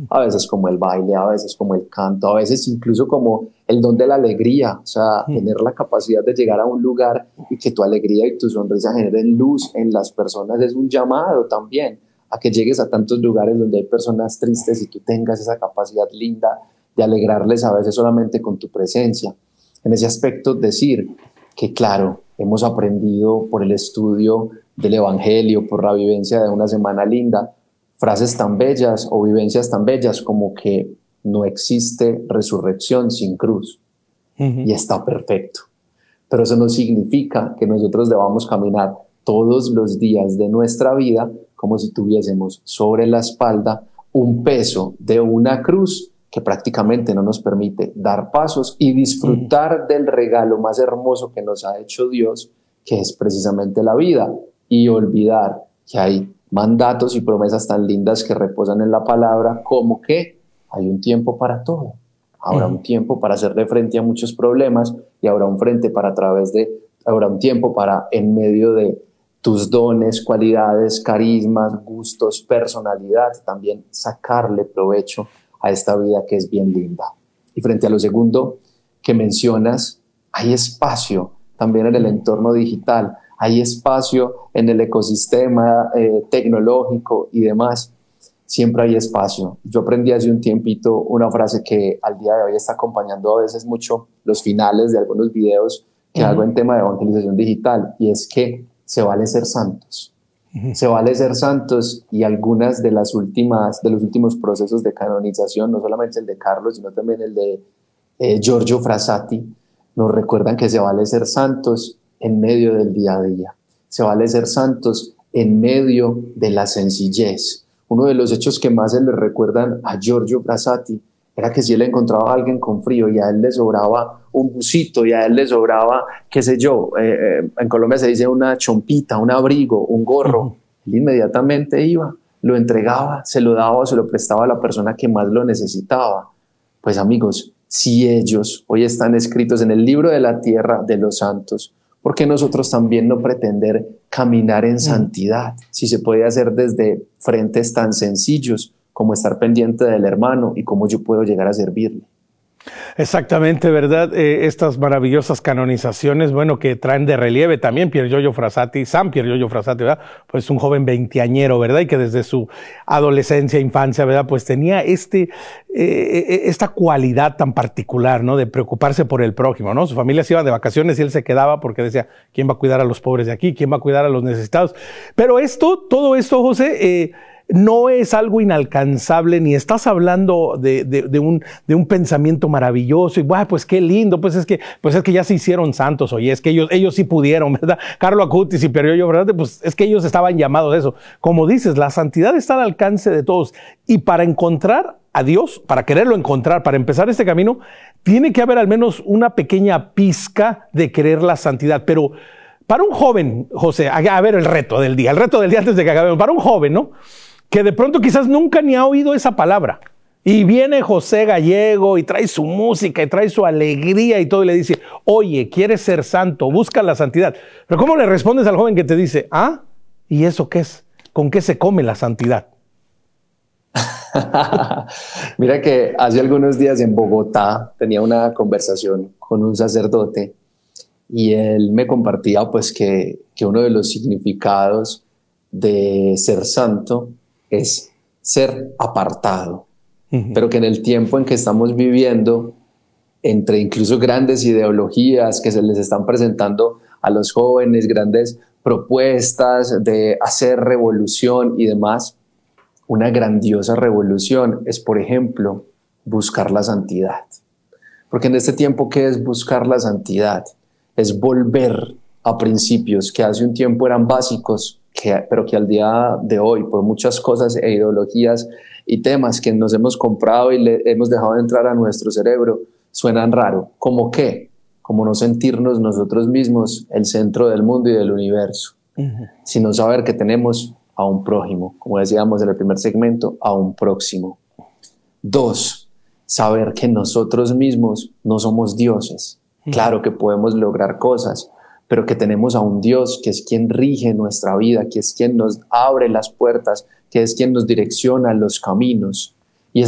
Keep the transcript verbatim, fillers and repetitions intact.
a veces como el baile, a veces como el canto, a veces incluso como el don de la alegría, o sea, uh-huh. tener la capacidad de llegar a un lugar y que tu alegría y tu sonrisa generen luz en las personas es un llamado también a que llegues a tantos lugares donde hay personas tristes y tú tengas esa capacidad linda de alegrarles a veces solamente con tu presencia. En ese aspecto, decir que claro, hemos aprendido por el estudio del Evangelio, por la vivencia de una semana linda, frases tan bellas o vivencias tan bellas como que no existe resurrección sin cruz. Uh-huh. Y está perfecto. Pero eso no significa que nosotros debamos caminar todos los días de nuestra vida como si tuviésemos sobre la espalda un peso de una cruz que prácticamente no nos permite dar pasos y disfrutar uh-huh. del regalo más hermoso que nos ha hecho Dios, que es precisamente la vida, y olvidar que hay mandatos y promesas tan lindas que reposan en la palabra, como que hay un tiempo para todo. Habrá uh-huh. un tiempo para hacerle frente a muchos problemas y habrá un frente para a través de, habrá un tiempo para en medio de tus dones, cualidades, carismas, gustos, personalidad, también sacarle provecho a esta vida que es bien linda. Y frente a lo segundo que mencionas, hay espacio también en el entorno digital, hay espacio en el ecosistema eh, tecnológico y demás, siempre hay espacio. Yo aprendí hace un tiempito una frase que al día de hoy está acompañando a veces mucho los finales de algunos videos que uh-huh. hago en tema de evangelización digital, y es que se vale ser santos. Uh-huh. Se vale ser santos, y algunas de las últimas, de los últimos procesos de canonización, no solamente el de Carlos, sino también el de eh, Giorgio Frassati, nos recuerdan que se vale ser santos en medio del día a día. Se vale ser santos en medio de la sencillez. Uno de los hechos que más se le recuerdan a Giorgio Frassati era que si él encontraba a alguien con frío y a él le sobraba un busito y a él le sobraba, qué sé yo, eh, eh, en Colombia se dice una chompita, un abrigo, un gorro, uh-huh. él inmediatamente iba, lo entregaba, se lo daba o se lo prestaba a la persona que más lo necesitaba. Pues amigos, si ellos hoy están escritos en el libro de la tierra de los santos, ¿por qué nosotros también no pretender caminar en uh-huh. santidad? Si se puede hacer desde frentes tan sencillos como estar pendiente del hermano y cómo yo puedo llegar a servirle. Exactamente, ¿verdad? Eh, estas maravillosas canonizaciones, bueno, que traen de relieve también Pier Giorgio Frassati, San Pier Giorgio Frassati, ¿verdad? Pues un joven veinteañero, ¿verdad? Y que desde su adolescencia, infancia, ¿verdad? Pues tenía este, eh, esta cualidad tan particular, ¿no? De preocuparse por el prójimo, ¿no? Su familia se iba de vacaciones y él se quedaba porque decía, ¿quién va a cuidar a los pobres de aquí? ¿Quién va a cuidar a los necesitados? Pero esto, todo esto, José, eh, no es algo inalcanzable, ni estás hablando de, de, de, un, de un pensamiento maravilloso y bueno, pues qué lindo, pues es que, pues es que ya se hicieron santos, oye, es que ellos, ellos sí pudieron, ¿verdad? Carlo Acutis y Pier Giorgio, ¿verdad? Pues es que ellos estaban llamados a eso. Como dices, la santidad está al alcance de todos, y para encontrar a Dios, para quererlo encontrar, para empezar este camino, tiene que haber al menos una pequeña pizca de querer la santidad. Pero para un joven, José, a ver el reto del día, el reto del día antes de que acabemos, para un joven, ¿no? Que de pronto quizás nunca ni ha oído esa palabra, y viene José Gallego y trae su música y trae su alegría y todo, y le dice, oye, ¿quieres ser santo? Busca la santidad. Pero ¿cómo le respondes al joven que te dice, ah, ¿y eso qué es? ¿Con qué se come la santidad? Mira que hace algunos días en Bogotá tenía una conversación con un sacerdote, y él me compartía pues que, que uno de los significados de ser santo es ser apartado, uh-huh. pero que en el tiempo en que estamos viviendo, entre incluso grandes ideologías que se les están presentando a los jóvenes, grandes propuestas de hacer revolución y demás, una grandiosa revolución es, por ejemplo, buscar la santidad. Porque en este tiempo, ¿qué es buscar la santidad? Es volver a principios que hace un tiempo eran básicos, Que, pero que al día de hoy, por muchas cosas e ideologías y temas que nos hemos comprado y le hemos dejado entrar a nuestro cerebro, suenan raro. ¿Cómo qué? Como no sentirnos nosotros mismos el centro del mundo y del universo, uh-huh. sino saber que tenemos a un prójimo, como decíamos en el primer segmento, a un próximo. Dos, saber que nosotros mismos no somos dioses. Uh-huh. Claro que podemos lograr cosas, pero que tenemos a un Dios que es quien rige nuestra vida, que es quien nos abre las puertas, que es quien nos direcciona los caminos.